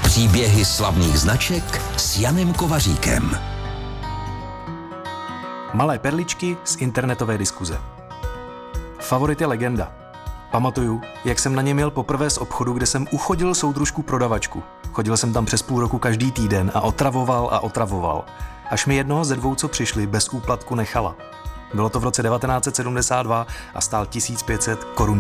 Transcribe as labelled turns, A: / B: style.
A: Příběhy slavných značek s Janem Kovaříkem.
B: Malé perličky z internetové diskuze. Favorit je legenda. Pamatuju, jak jsem na něm jel poprvé z obchodu, kde jsem uchodil soudružku prodavačku. Chodil jsem tam přes půl roku každý týden a otravoval. Až mi jednoho ze dvou, co přišli, bez úplatku nechala. Bylo to v roce 1972 a stál 1500 korun.